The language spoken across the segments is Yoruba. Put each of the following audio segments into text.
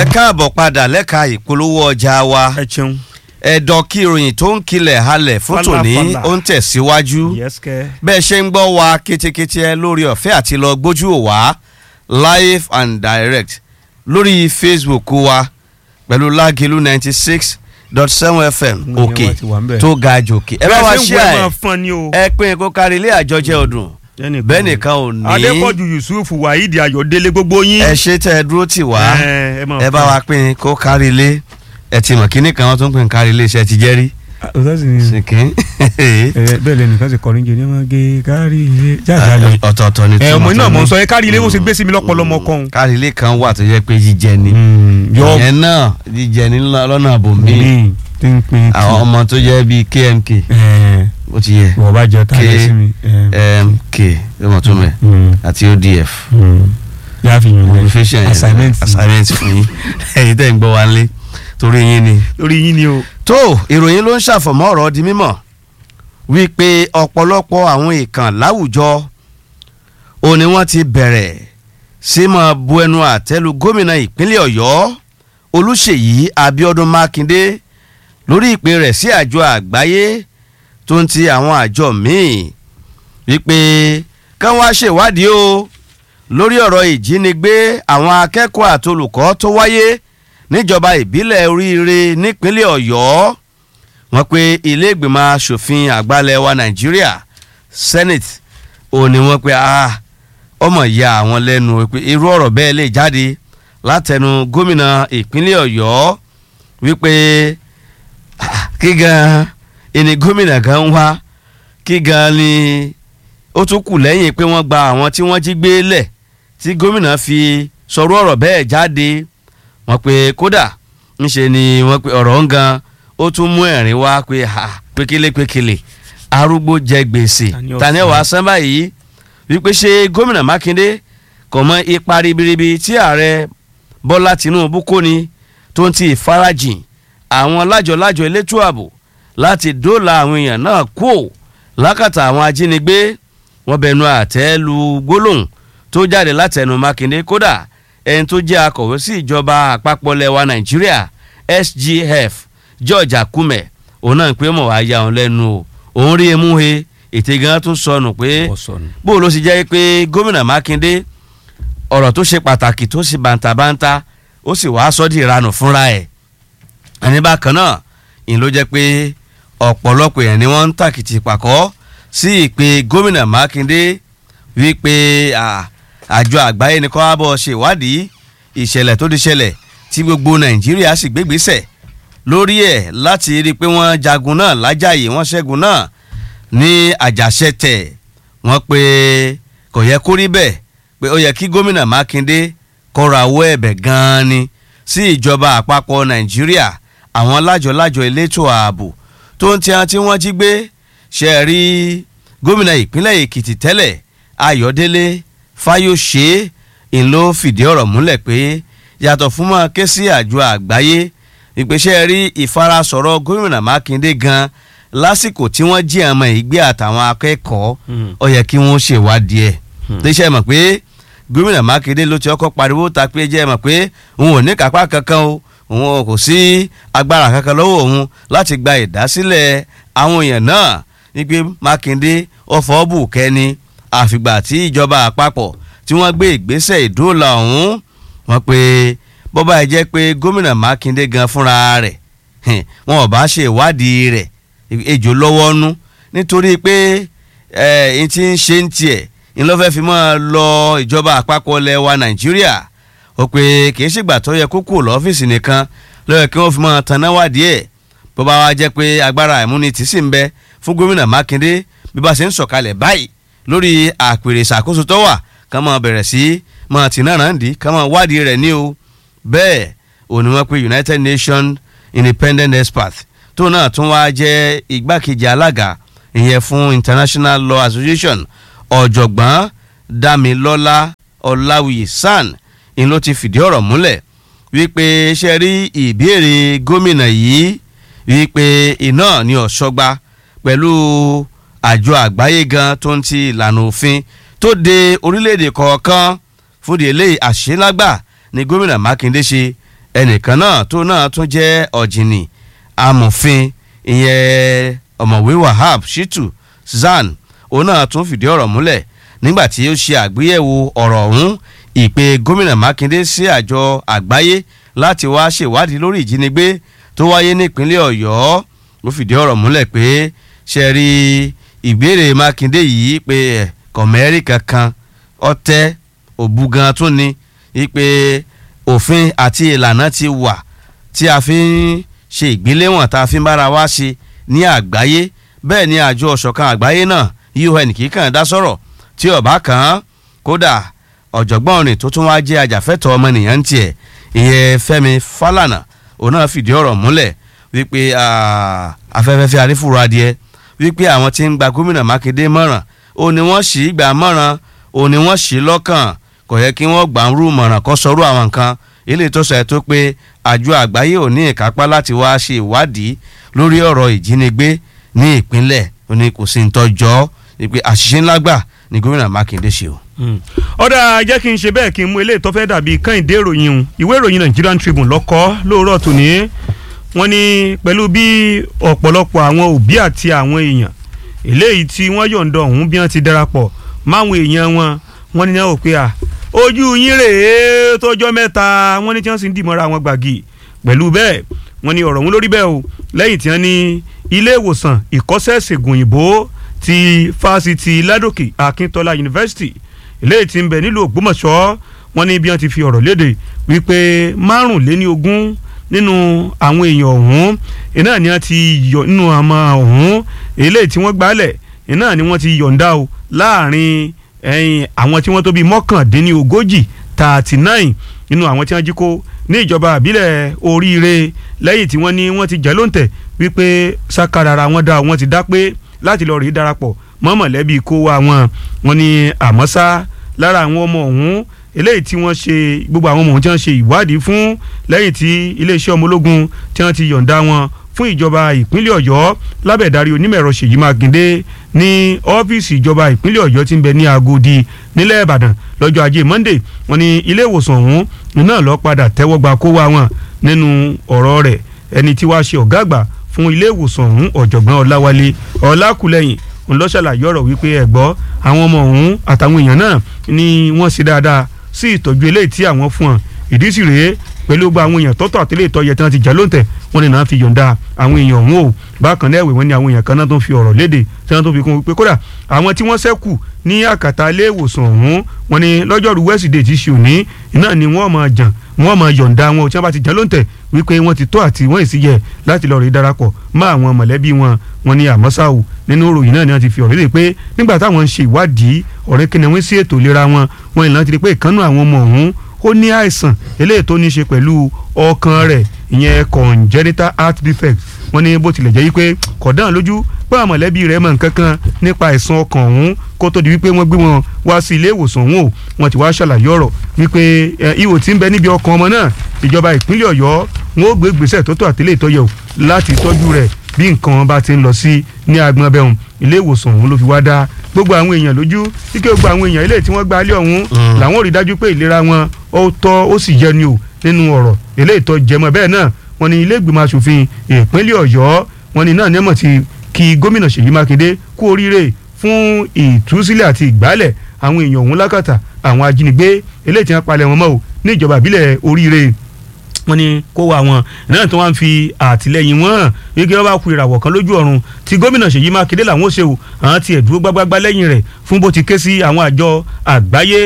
káàbọ̀ padà lẹ́ka ìpolówó ọjà wa. ẹ ṣeun. ẹ̀dọ̀ kí ìròyìn tó ń kilẹ̀ halẹ̀ fún tòní ó ń tẹ̀síwájú. bẹ́ẹ̀ ṣe ń gbọ́ wa kétékété lórí ọ̀fẹ́ àti lọ gbójú ò wá live and direct lórí Facebook wa pẹ̀lú Lágìlú 96.7 FM òkè tó ga jòkè. ẹ bá wa ṣe ẹ pín kó kárí ilé àjọjẹ ọdún bẹ́ẹ̀ nìkan ò ní. Adépọ̀jù Yusuf Waheed Ayọ̀délé gbogbo yín. ẹ ṣe tẹ ẹ dúró tì wá ẹ bá wa pín kó kárí ilé ẹ ti mọ̀ kíní kan wọ́n tún pín kárí ilé iṣẹ́ ti jẹ́rí. sìnkín. bẹ́ẹ̀ lẹ́nu kan ṣe kọrin jẹ ní wọ́n gé kárí ilé jáde lọ. ọ̀tọ̀ọ̀tọ̀ ni ọmọ iná mọ̀ ń sọ ẹ kárí ilé wọ́n ṣe gbé sí mi lọ́pọ̀lọpọ̀ kan. kárí ilé kan wà tó jẹ́ pé jíjẹ ni ìyẹn náà jíjẹ ní lọ́nà àbòmí àwọn ọmọ tó jẹ́ bíi KMK ó ti yẹ wọ́n bá jẹ táyé sí mi. KMK lọ́mọ tó mẹ́ àti ODF assignment fún yín ẹ̀yin tẹ́ ń gbọ́ wa nílé torí yín ni o. tó ìròyìn ló ń ṣàfọ̀mọ́ ọ̀rọ̀ di mímọ̀ wípé ọ̀pọ̀lọpọ̀ àwọn ìkàn láwùjọ ò ní wọ́n ti bẹ̀rẹ̀ sí máa bu ẹnu àtẹ́lu gómìnà ìpínlẹ̀ Ọ̀yọ́ Olúṣèyí Abíọ́dún Mákindé lórí ìpè rẹ̀ sí àjọ àgbáyé tó ń ti àwọn àjọ míì wípé kán wá ṣèwádìí o lórí ọ̀rọ̀ ìjínigbé àwọn akẹ́kọ̀ọ́ àti olùkọ́ tó wáyé níjọba ìbílẹ̀ Oríire nípínlẹ̀ Ọ̀yọ́ wọ́n pé ilé ìgbìmọ̀ asòfin àgbà ilẹ̀ wa Nàìjíríà Senate ò ní wọ́n pé ọmọ ìyá àwọn lẹ́nu pé irú ọ̀rọ̀ bẹ́ẹ̀ lè jáde látẹnu gómìnà ìpínlẹ̀ Ọ̀yọ́ wípé kí gan ẹni gómìnà kan wá kí gan ni ó tún kù lẹ́yìn pé wọ́n gba àwọn tí wọ́n jí gbé lẹ̀ tí gómìnà fi sọ̀rọ̀ ọ̀rọ̀ bẹ́ẹ̀ jáde wọ́n pé kódà ńṣe ni wọ́n pé ọ̀rọ̀ ń gan ó tún mú ẹ̀rín wá pé pékélé arúgbó jẹ gbèsè tani wàá sán báyìí wípé ṣé gómìnà Mákindé kò mọ ipa ribiribi tí ààrẹ Bọ́lá Tinubu kó ni tó ń ti ìfarajìn àwọn lájọ elétò ààbò láti dóòlà àwọn èèyàn náà kú lákàtà àwọn ajínigbé wọ́n bẹnu àtẹ́ lu gbólóhùn tó jáde látẹnu Mákindé kódà ẹni tó jẹ́ akọ̀wé sí ìjọba àpapọ̀ lẹwa Nàìjíríà SGF George Akume òun náà ń pé mọ̀ wá ya òun lẹ́nu o òun rí emú he ètè gan tó sọnù pé bó ló sì jẹ́ pé gómìnà Mákindé ọ̀rọ̀ tó ṣe pàtàkì tó sì bàǹtàbàǹtà ó sì wàá sọ́dí ìranù fúnra ẹ̀ ẹni bákan náà ìyẹn ló jẹ́ pé ọ̀pọ̀lọpọ̀ èèyàn ni wọ́n ń tàkìtì pàkọ́ sí ìpè gómìnà Mákindé wípé àjọ àgbáyé ni kó wá bọ́ ṣe ìwádìí ìṣẹ̀lẹ̀ tó ti ṣẹlẹ̀ tí gbogbo Nàìjíríà sì gbégbésẹ̀ lórí ẹ̀ láti rí i pé wọ́n jagun náà lájàyè wọ́n ṣẹ́gun náà ní àjàṣẹ́tẹ̀ wọ́n pé kò yẹ kó rí bẹ́ẹ̀ pé ó yẹ kí gómìnà Mákindé kọ́ra owó ẹ̀bẹ̀ gan-an ni sí ìjọba àpapọ̀ Nàìjíríà àwọn lájọ elétò ààbò tó ń tiẹ̀ tí wọ́n jí gbé ṣe rí gómìnà ìpínlẹ̀ Èkìtì tẹ́lẹ̀ Ayọ̀délé Fáyọ̀ṣe ń ló fìdí ọ̀rọ̀ múlẹ̀ pé yàtọ̀ fún mọ́ ké sí àjọ àgbáyé ìpèsè rí ìfarasọ̀rọ̀ gómìnà Mákindé gan lásìkò tí wọ́n jí àmọ́ ìgbé àtàwọn akẹ́kọ̀ọ́ ó yẹ kí wọ́n ṣèwádìí ẹ̀ léṣẹ́ mọ̀ pé gómìnà Mákindé ló ti ọkọ̀ pariwo ta pé jẹ́ mọ̀ pé òun ò ní kápá kankan o òun kò sí agbára kankan lọ́wọ́ òun láti gba ìdásílẹ̀ àwọn èèyàn náà wípé Mákindé ọ̀fọ̀ bù kẹ́ni àfìgbà tí ìjọba àpapọ̀ tí wọ́n gbé ìgbésẹ̀ ìdóòlà ọ̀hún wọ́n pé bọ́bá ẹ jẹ́ pé gómìnà Mákindé gan fúnra rẹ̀ wọn ò bá ṣe ìwádìí rẹ̀ ejò lọ́wọ́ nú nítorí pé ẹ̀ẹ́n tí ń ṣe ń tiẹ̀ ńlọ́fẹ́ fi máa lọ ìjọba àpapọ̀ lẹwa Nàìjíríà ó pé kìí ṣègbà tó yẹ kó kúrò lọ́fíìsì nìkan lọ́yẹ̀ kí wọ́n fi máa tanná wádìí ẹ̀ bó bá wá jẹ́ pé agbára ìmúnitì sì ń bẹ fún gómìnà Mákindé bí bá ṣe ń sọ̀kalẹ̀ báyìí lórí àpèrè ìṣàkóso tó wà ká máa bẹ̀rẹ̀ sí máa tì náà ráǹdì ká máa wádìí rẹ̀ ní o bẹ́ẹ̀ ò ní wọ́n pé United Nations Independent Expert tó náà tún wá jẹ́ igbákejì alága ìyẹn fún International Law Association ọ̀jọ̀gbọ́n Dámilọ́lá Ọláwìyí SAN in ló ti fìdí ọ̀rọ̀ múlẹ̀ wípé ṣe rí ìbéèrè gómìnà yìí wípé iná ní ọ̀ṣọ́gba pẹ̀lú àjọ àgbáyé gan tó ń ti ìlànà òfin tó de orílẹ̀-èdè kọ̀ọ̀kan fúdi eléyìí àṣelágbà ni gómìnà Mákindé ṣe ẹnìkan náà tó náà tún jẹ́ ọ̀jìnì amòfin ìyẹn ọ̀mọ̀wé Wahab Shittu Zan òun náà tún fìdí ọ̀rọ̀ múlẹ̀ nígbà tí ó ṣe àgbéyẹ̀wò ọ̀rọ̀ ọ̀hún ìpè gómìnà Mákindé sí àjọ àgbáyé láti wá ṣèwádìí lórí ìjínigbé tó wáyé nípínlẹ̀ Ọ̀yọ́. ó fìdí ọ̀rọ̀ múlẹ̀ pé ṣe rí ìbéèrè Mákindé yìí pé kọ̀mẹ́rì kankan ọ̀tẹ̀ òbúgan tún ni ìpè òfin àti ìlànà ti wà tí a fi ń ṣe ìgbéléwọ̀n tá a fi ń bára wá ṣe ní àgbáyé. bẹ́ẹ̀ ni àjọ ọ̀ṣọ̀kan àgbáyé náà UN kì í kàn dá sọ̀rọ̀ tí ọ̀bá kan án. kódà ọ̀jọ̀gbọ́n rìn tó tún wá jẹ́ ajàfẹ́tọ̀ọ́ ọmọnìyàn tiẹ̀ ìyẹn Fẹ́mi Fálànà òun náà fìdí ọ̀rọ̀ múlẹ̀ wípé afẹ́fẹ́fẹ́ arífúru adìẹ wípé àwọn tí ń gba gómìnà Mákindé mọ̀ràn ó ní wọ́n sì gbà mọ̀ràn ó ní wọ́n sì lọ́kàn kò yẹ kí wọ́n gbà ń rú mọ̀ràn kó sọrú àwọn nǹkan eléyìí tó sọ ẹ́ tó pé àjọ àgbáyé ò ní ìkápá láti wá ṣe ìwádìí lórí ọ̀rọ̀ ìjínigbé ní ìpínlẹ̀ ó ní kò sí ń tọ́jọ́ pé àṣìṣe ńlá gbà ní gómìnà Mákindé ṣe o. ọ̀dà jẹ́ kí n ṣe bẹ́ẹ̀ kí n mú eléyìí tó fẹ́ dàbí kẹ́hìndé ìròyìn ìwé ìròyìn Nigerian Tribune lọ́kọ́ lóòrọ̀ tòní wọ́n ní pẹ̀lú bí ọ̀pọ̀lọpọ̀ àwọn òbí àti àwọn èèyàn eléyìí tí wọ́n yọ̀ǹda ọ̀hún bí wọ́n ti darapọ̀ máwọn èèyàn wọ́n ní náà ò pé ojú yín rèé tọ́jọ́ mẹ́ta wọ́n ní tí wọ́n sì ń dìmọ́ra wọn gbàgì pẹ̀lú bẹ́ẹ̀ wọ́n ní ọ̀rọ̀ ọ̀hún lórí bẹ́ẹ̀ o lẹ́yìn tí wọ́n ní ilé ìwòsàn ìkọ́ṣẹ́ ìṣègùn òyìnbó ti fásitì Ládòkè Akíntọ́lá University eléyìí tí ń bẹ nílùú Ògbómọ̀ṣọ́ wọ́n ní bí wọ́n ti fi ọ̀rọ̀ léde wípé 25 nínú àwọn èèyàn ọ̀hún iná ni wọ́n ti yọ nínú àmọ́ ọ̀hún eléyìí tí wọ́n gbálẹ̀ iná ni wọ́n ti yọ̀ǹda o láàrin àwọn tí wọ́n tó bí 39 39 nínú àwọn tí wọ́n jí kó ní ìjọba àbílẹ̀ Oríire lẹ́yìn tí wọ́n ní wọ́n ti jẹ́ lóǹtẹ̀ wípé sákàràrà wọn ti dá pé láti lọ rí darapọ̀ mọ́ mọ̀lẹ́bí kó wa wọn ní àmọ́sá lára àwọn ọmọ ọ̀hún eléyìí tí wọ́n ṣe gbogbo àwọn ọmọ ọ̀hún tí wọ́n ṣe ìwádìí fún lẹ́yìn tí iléeṣẹ́ ọmọ ológun tí wọ́n ti yọ̀ǹda wọn fún ìjọba ìpínlẹ̀ Ọ̀yọ́ lábẹ̀dárí onímọ̀-ẹ̀rọ Ṣèyí Mákindé ní ọ́fíìsì ìjọba ìpínlẹ̀ Ọ̀yọ́ tí ń bẹ ní Agodi nílẹ̀ Ìbàdàn lọ́jọ́ Ajé Monday wọ́n ní ilé ìwòsàn ọ̀hún náà lọ padà tẹ́wọ́ gba kó wa wọn nínú ọ̀rọ̀ rẹ̀ ẹni tí wàá ṣe ọ̀gá àgbà fún ilé ìwòsàn ọ̀hún ọ̀jọ̀gbọ́n Ọláwálé Ọlákùlẹ́yìn òun ló ṣàlàyé ọ̀rọ̀ wípé ẹ̀gbọ́ àwọn ọmọ ọ̀hún àtàwọn èèyàn náà ni wọ́n ṣe dáadáa sí ìtọ́jú eléyìí tí àwọn fún wọn ìdí sì rèé pẹ̀lú gbogbo àwọn èèyàn tọ́tọ̀ àtẹlẹ́ ìtọ́yẹ tí wọ́n ti jẹ́ lóǹtẹ̀ wọ́n ní náà fi yọ̀ǹda àwọn èèyàn ọ̀hún o bákan náà ẹ̀wẹ̀ wọ́n ní àwọn èèyàn kan náà tó fi ọ̀rọ̀ léde tí wọ́n tó fi kún wípé kódà àwọn tí wọ́n ṣẹ́kù ní àkàtà ilé ìwòsàn ọ̀hún wọ́n ní lọ́jọ́rú wẹ́sídẹ̀ẹ́ tí ṣe òní iná ni wọ́n máa yọ̀ǹda wọn tí wọ́n bá ti jẹ́ lóǹtẹ̀ wípé wọ́n ti tó àti wọ́n ìsìyẹ láti lọ́ọ́ rí darapọ̀ mọ́ àwọn mọ̀lẹ́bí wọn ní àmọ́sáwò nínú ìròyìn náà ni wọ́n ti fi ọ̀rọ̀ léde pé nígbà táwọn ń ṣe ìwádìí ọ̀rẹ́ kí ni wọ́n sí ètò ìlera wọn ìlànà ti rí pé ìkànnù àwọn ọmọ ọ̀hún ó ní àìsàn eléyìí tó ní í ṣe pẹ̀lú ọkàn rẹ̀ ìyẹn congenital heart defect wọ́n ní bó tilẹ̀ jẹ́ wípé kọ̀dán lójú pé àwọn mọ̀lẹ́bí rẹ̀ mọ̀ nǹkan kan nípa àìsàn ọkàn ọ̀hún kó tó di wípé wọ́n gbé wọn wá sí ilé ìwòsàn ọ̀hún o wọ́n ti wá ṣàlàyé ọ̀rọ̀ wípé ihò tí ń bẹ níbi ọkàn ọmọ náà ìjọba ìpínlẹ̀ Ọ̀yọ́ wọn ó gbé ìgbésẹ̀ tó tó àtìlẹ́ ìtọ́yẹ̀ o láti tọ́jú rẹ̀ bí nǹkan bá ti ń lọ sí ní agbọn abẹ́hùn ilé ìwòsàn ọ̀hún ló fi wá dá gbogbo àwọn èèyàn lójú kíkẹ́ gbogbo àwọn èèyàn eléyìí tí wọ́n gba ilé ọ̀hún làwọn ò rí dájú pé ìlera wọn ó tọ́ ó sì yẹ ni o nínú ọ̀rọ̀ eléyìí tó jẹmọ́ bẹ́ẹ̀ náà wọ́n ní ilé ìgbìmọ̀ asòfin ìpínlẹ̀ Ọ̀yọ́ wọ́n ní náà nẹ́mọ̀ ti kí gómìnà Ṣèyí Mákindé kú oríire fún ìtúsílẹ̀ àti ìgbálẹ̀ àwọn èèyàn ọ̀hún lákàtà àwọn ajínigbé eléyìí tí wọ́n palẹ̀ wọn mọ́ o ní ìjọba ìbílẹ̀ Oríire wọ́n ní kó wa wọn náà tí wọ́n fi àtìlẹ́yìn wọn hàn wípé wọ́n bá ku ìràwọ̀ kan lójú ọ̀run tí gómìnà Ṣèyí Mákindé làwọn ó ṣe o àwọn tiẹ̀ dúró gbágbágbá lẹ́yìn rẹ̀ fún bó ti ké sí àwọn àjọ àgbáyé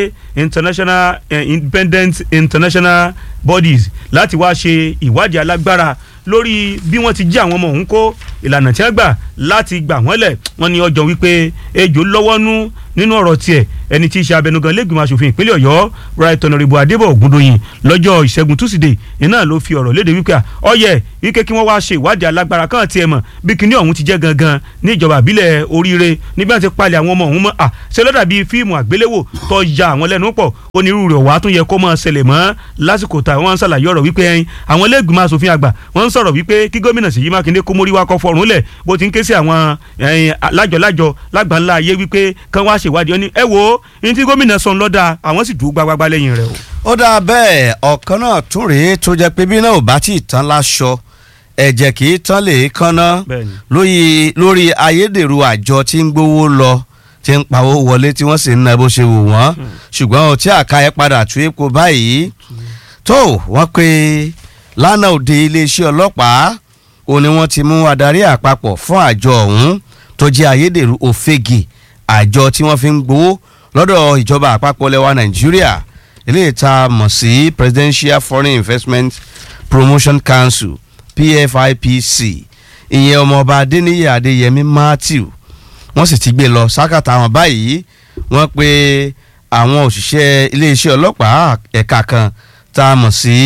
independent international bodies láti wá ṣe ìwádìí alágbára lórí bí wọ́n ti jí àwọn ọmọ ọ̀hún kó ìlànà tí wọ́n gbà láti gbà wọ́n lẹ̀ wọ́n ní ọjọ́ wípé ejò lọ́wọ́nú nínú ọ̀rọ̀ tiẹ̀ ẹni tí í ṣe abẹnugan lẹ́gbìmọ̀ asòfin ìpínlẹ̀ Ọ̀yọ́ right honourable Adébọ̀ Ògúndòyìn lọ́jọ́ ìṣẹ́gun túsídẹ̀ẹ́ iná ló fi ọ̀rọ̀ léde wípé ọyẹ wípé kí wọ́n wá ṣe ìwádìí alágbára kan tiẹ̀ mọ̀ bí kinní ọ̀hún ti jẹ́ gangan ní ìjọba àbílẹ̀ Oríire níbi wọ́n ti palẹ̀ àwọn ọmọ ọ̀hún mọ́ ṣe lọ́dà bíi fíìmù àgbéléwò tó ya àwọn lẹ́nu pọ̀ onírúurú ọ̀wá tún yẹ kó máa ṣẹlẹ̀ mọ́ lásìkò tá wọ́n ń ṣàlàyé ọ̀rọ̀ wípé àwọn lẹ́gbìmọ̀ asòfin àgbà wọ́n ń sọ̀rọ̀ wípé kí gómìnà Ṣèyí Mákindé kó mórí wá kọ́ fọrùn lẹ̀ bó ti ń ké sí àwọn lájọ lágbàńlá ayé wípé kán wá ṣèwádìí ọ́ní ẹ wo ní tí gómìnà sọ lọ́dà àwọn sì dúró gbagbagba lẹ́yìn rẹ̀ o. ó dáa bẹ́ẹ̀ ọ̀kan náà tún rèé tó jẹ́ pé bí náà ò bá tí ì tán láṣọ ẹ̀jẹ̀ kì í tán lè kánná lórí ayédèrú àjọ tí ń gbówó lọ tí ń pawó wọlé tí wọ́n sì ń ná bó ṣe wù wọ́n ṣùgbọ́n tí àká ẹ padà tú epo báyìí tó wọ́n pé lánàá òde iléeṣẹ́ ọlọ́pàá ó ní wọ́n ti mú adarí àpapọ̀ fún àjọ ọ̀hún tó jẹ́ ayédèrú òfegè àjọ tí wọ́n fi ń gbowó lọ́dọ̀ ìjọba àpapọ̀ lẹwa Nàìjíríà eléyìí tá a mọ̀ sí Presidential Foreign Investment Promotion Council PFIPC ìyẹn ọmọọba Adéníyì Adéyẹmí Matthew wọ́n sì ti gbé lọ sákàtà wọn báyìí wọ́n pé àwọn òṣìṣẹ́ iléeṣẹ́ ọlọ́pàá ẹ̀ka kan tá a mọ̀ sí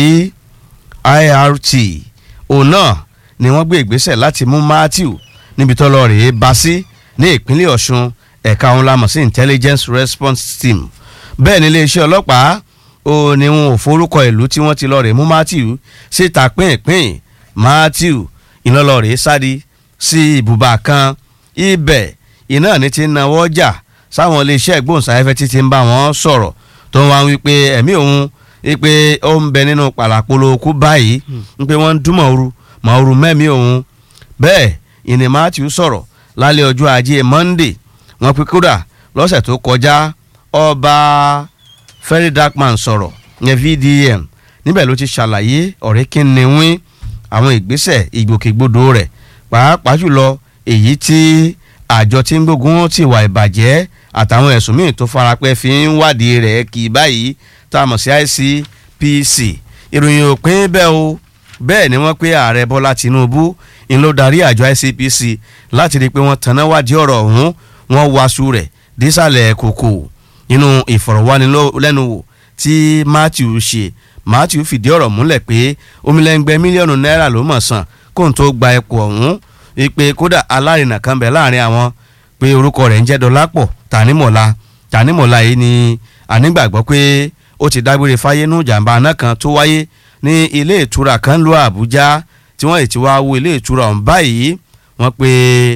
IRT òun náà ni wọ́n gbé ìgbésẹ̀ láti mú Matthew níbi tó lọ rèé bá sí ní ìpínlẹ̀ Ọ̀ṣun ẹ̀ka òun la mọ̀ sí Intelligence Response Team bẹ́ẹ̀ ni iléeṣẹ́ ọlọ́pàá ó ní wọn ò forúkọ ìlú tí wọ́n ti lọ rèé mú Matthew síta pínpín Matthew ìlọlọ́rèé sádi sí ibùba kan ibẹ̀ iná ní ti ń nawọ́ jà sáwọn iléeṣẹ́ ìgbóhùnsáfẹ́fẹ́ tí ti ń bá wọn sọ̀rọ̀ tó ń wá wípé ẹ̀mí òun wípé ó ń bẹ nínú pàlàpolo okú báyìí wípé wọ́n ń dún mọ̀ọ́rù mẹ́mí òun bẹ́ẹ̀ ìní Matthew sọ̀rọ̀ lálẹ́ ọjọ́ ajé Monday wọ́n pe kódà lọ́sẹ̀ tó kọjá ọba Ferry Darkman sọ̀rọ̀ ní VDM níbẹ̀ ló ti ṣàlàyé ọ̀rẹ́ kí ni wín àwọn ìgbésẹ̀ ìgbòkègbodò rẹ̀ pàápàá jùlọ èyí tí àjọ tí ń gbógun ti wà ìbàjẹ́ àtàwọn ẹ̀sùn míì tó farapẹ́ fi ń wádìí rẹ̀ kì í báyìí tá a mọ̀ sí ICPC ìròyìn òpin bẹ́ẹ̀ o bẹ́ẹ̀ ni wọ́n pé ààrẹ Bọ́lá Tinubu ń ló darí àjọ ICPC láti rí i pé wọ́n tanná wádìí ọ̀rọ̀ ọ̀hún wọ́n waṣu rẹ̀ dísàlẹ̀ kòkò nínú ìfọ̀rọ̀wánilẹ́nuwò tí Matthew fìdí ọ̀rọ̀ múlẹ̀ pé omilẹ́ngbẹ́ mílíọ̀nù náírà ló mọ̀ san kóun tó gba ipò ọ̀hún wípé kódà alárinà kan bẹ̀ láàrin àwọn pé orúkọ rẹ̀ ń jẹ́ Dọlápọ̀ Tànímọ̀lá yìí ni ànígbàgbọ́ pé ó ti dágbére fáyé nù jàǹbá aná kan tó wáyé ní ilé ìtura kan lọ Àbújá tí wọ́n ti wá wo ilé ìtura ọ̀hún báyìí wọ́n pé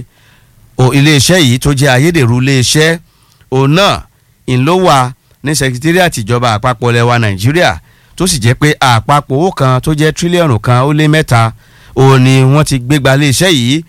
iléeṣẹ́ yìí tó jẹ́ ayédèrú iléeṣẹ́ òun náà ìlówà ní sẹkítírìàtì ìjọba àpapọ̀ lẹwa Nàìjíríà tó sì jẹ́ pé àpapọ̀ owó kan tó jẹ́ tírílíọ̀nù kan ó lé mẹ́ta òun ni wọ́n ti gbégbá iléeṣẹ́ yìí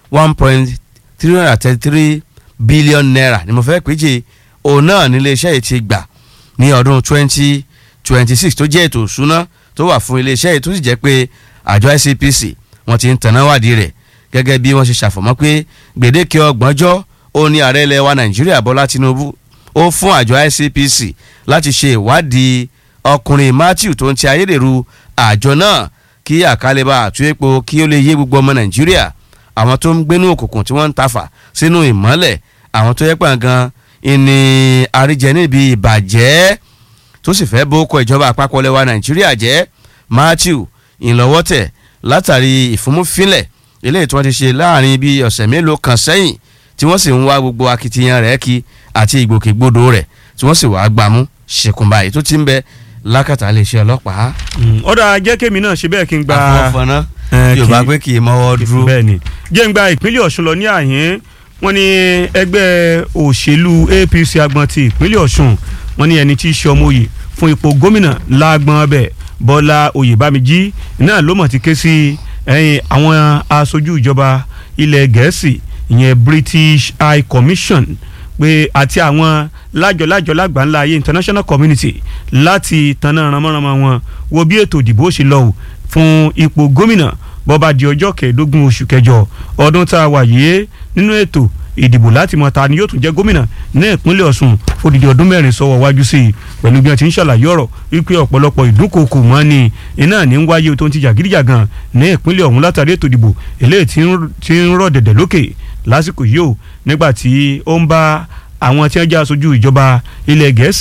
1.333 billion naira ni mo fẹ́ péjì òun náà ní iléeṣẹ́ yìí ti gbà ní ọdún 2026 tó jẹ́ ètò ìṣúná tó wà fún iléeṣẹ́ yìí tó sì jẹ́ pé àjọ ICPC wọ́n ti ń tanná wádìí rẹ̀ gẹ́gẹ́ bí wọ́n ṣe ṣàfọ̀mọ́ pé gbèdéke ọgbọ̀njọ́ ó ní ààrẹ ilẹ̀ wa Nàìjíríà Bọ́lá Tinubu ó fún àjọ ICPC láti ṣe ìwádìí ọkùnrin Matthew tó ń ti ayédèrú àjọ náà kí àkálẹ̀bá àtú epo kí ó lè yé gbogbo ọmọ Nàìjíríà àwọn tó ń gbénú òkùnkùn tí wọ́n ń tafà sínú ìmọ́lẹ̀ àwọn tó yẹ pàǹgan ìní àríjẹ níbi ìbàjẹ́ tó sì fẹ́ bókọ ìjọba àpapọ̀ lẹwa Nàìjíríà jẹ́ Matthew ìlọ́wọ́tẹ̀ látàrí ìfúnmúfínlẹ̀ eléyìí tí wọ́n ti ṣe láàrin bíi ọ̀sẹ̀ mélòó kan sẹ́yìn tí wọ́n sì ń wá gbogbo akitiyan rẹ̀ kí àti ìgbòkègbodò rẹ̀ tí wọ́n sì wá gbámú ṣèkùnbà èyí tó ti ń bẹ lákàtà iléeṣẹ́ ọlọ́pàá. ọ̀dà jẹ́ kémi náà ṣe bẹ́ẹ̀ kí n gba àfọwọ́fọ́ná yorùbá pé kì í mọ́wọ́ dúró. bẹ́ẹ̀ ni jẹ́ n gba ìpínlẹ̀ Ọ̀ṣun lọ ní àyín wọ́n ní ẹgbẹ́ òṣèlú APC agbọn ti ìpínlẹ̀ Ọ̀ṣun wọ́n ní ẹni tí í ṣe ọmọ òye fún ipò gómìnà lágbọn ọbẹ̀ Bọ́lá Oyèbámijí náà ló mọ̀ ti ké sí àwọn aṣojú ìjọba ilẹ̀ Gẹ̀ẹ́sì ìyẹn British High Commission pé àti àwọn lájọ lágbàńlá ayé international community láti tanná ramọ́ramọ́ wọn wo bí ètò ìdìbò ṣe lọ fún ipò gómìnà bó bá di ọjọ́ 15 oṣù kẹjọ ọdún tá a wà yìí nínú ètò ìdìbò láti mọ̀ ta ni yóò tún jẹ́ gómìnà ní ìpínlẹ̀ Ọ̀ṣun fòdìdí ọdún 4 sọ́wọ́ wájú sí i pẹ̀lú bí wọ́n ti ń ṣàlàyé ọ̀rọ̀ wípé ọ̀pọ̀lọpọ̀ ìdúnkòkò mọ́ ni iná ní ń wáyé tó ń ti jàgídíjàgan ní ìpínlẹ̀ ọ̀hún látàrí ètò ìdìbò eléyìí tí ń rọ̀ dẹ̀dẹ̀ lókè lásìkò yìí ó nígbà tí ó ń bá àwọn tí wọ́n jẹ́ aṣojú ìjọba ilẹ̀ Gẹ̀ẹ́sì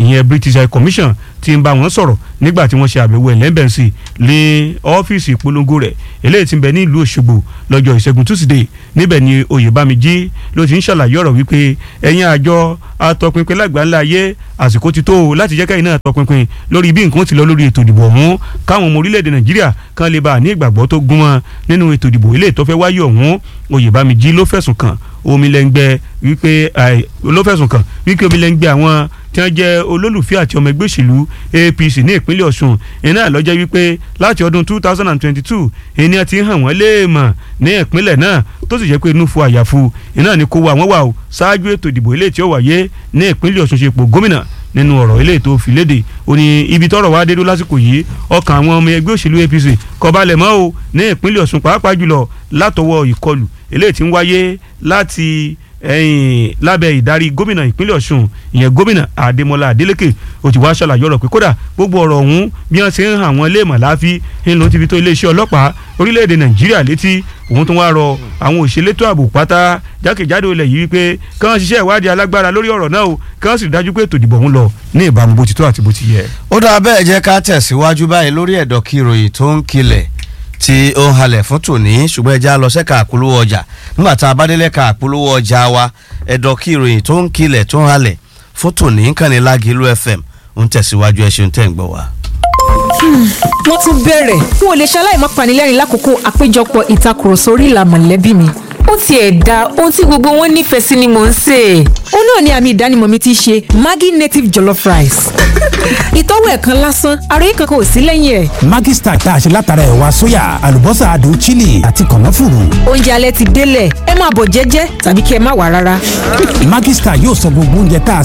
ìyẹn British High Commission ti ń bá wọn sọ̀rọ̀ nígbà tí wọ́n ṣe àbẹ̀wò ẹ̀lẹ́mbẹ̀nsì lé ọ́fíìsì ìpolongo rẹ̀ eléyìí tí ń bẹ ní ìlú Òṣogbo lọ́jọ́ ìṣẹ́gun Tuesday níbẹ̀ ni Oyèbámijí ló ti ń ṣàlàyé ọ̀rọ̀ wípé ẹ̀yin àjọ atọpinpin lágbàńlá ayé àsìkò ti tó o láti jẹ́ kẹ́yìn náà tọpinpin lórí bí nǹkan ti lọ lórí ètò ìdìbò ọ̀hún káwọn ọmọ orílẹ̀-èdè Nàìjíríà kan lè bá ní ìgbàgbọ́ tó gúnmọ́ nínú ètò ìdìbò eléyìí tó fẹ́ wáyé ọ̀hún Oyèbámijí ló fẹ̀sùn kàn omilẹ́ngbẹ́ wípé omilẹ́ngbẹ́ àwọn tí wọ́n jẹ́ olólùfẹ́ àti ọmọ ẹgbẹ́ òṣèlú APC ní ìpínlẹ̀ Ọ̀ṣun iná lọ́jọ́ wípé láti ọdún 2022 ènìyàn ti hàn wọ́n léèmọ̀ ní ìpínlẹ̀ náà tó sì jẹ́ pé inú fu àyàfu iná ni kó wa wọ́n wà ó ṣáájú ètò ìdìbò eléyìí tí ó wáyé ní ìpínlẹ̀ Ọ̀ṣun ṣe ipò gómìnà nínú ọ̀rọ̀ eléyìí tó fi léde ó ní ibi tọ́rọ̀ wá dé dó lásìkò yìí ọkàn àwọn ọmọ ẹgbẹ́ òṣèlú APC kò balẹ̀ mọ́ o ní ìpínlẹ̀ Ọ̀ṣun pàápàá jùlọ látọwọ́ ìkọlù eléyìí tí ń wáyé láti lábẹ́ ìdarí gómìnà ìpínlẹ̀ Ọ̀ṣun ìyẹn gómìnà Adémọ́lá Adélékè ó ti wá ṣàlàyé ọ̀rọ̀ pé kódà gbogbo ọ̀rọ̀ ọ̀hún bí wọ́n ṣe ń hàn wọ́n léèmọ̀ láàfin ń lò ó ti fi tó iléeṣẹ́ ọlọ́pàá orílẹ̀-èdè Nàìjíríà létí òun tó wá rọ àwọn òṣèlétò ààbò pátá jákèjádò ilẹ̀ yìí wípé kí wọ́n ṣiṣẹ́ ìwádìí alágbára lórí ọ̀rọ̀ náà o kí wọ́n sì dájú pé ètò ìdìbò ọ̀hún lọ ní ìbámu bó ti tó àti bó ti yẹ. ó dáa bẹ́ẹ̀ jẹ́ ká tẹ̀síwájú báyìí lórí ẹ̀dọ̀ kí ìròyìn tó ń kilẹ̀ tí ó ń halẹ̀ fún tòní ṣùgbọ́n ẹja lọ sẹ́ka àpolówó ọjà nígbà tá a bá délé ka àpolówó ọjà wa ẹ̀dọ̀ kí ìròyìn tó ń kilẹ̀ tó ń halẹ̀ fún tòní ń kàn ní Lágìlú FM ń tẹ̀síwájú ẹṣin tẹ̀ ń gbọ́ wa. wọ́n tún bẹ̀rẹ̀ n ò lè ṣaláì má panilẹ́rìn lákòókò àpéjọpọ̀ ìtakùrọ̀sọ orí ìlà mọ̀lẹ́bí mi ó tiẹ̀ da ohun tí gbogbo wọn nífẹ̀ẹ́ sí ni mò ń sè é. ó náà ni àmì ìdánimọ̀ mi ti ṣe Maggi native jollof rice. ìtọ́wò ẹ̀kan lásán ara yìí kankan ò sí lẹ́yìn ẹ̀. Maggi Star tá a ṣe látara ẹ̀wà sóyà àlùbọ́sà adùn chili àti kànáfùrù. oúnjẹ alẹ́ ti délẹ̀ ẹ máa bọ̀ jẹ́jẹ́ tàbí kí ẹ má wá rárá. Maggi Star yóò sọ gbogbo oúnjẹ tá a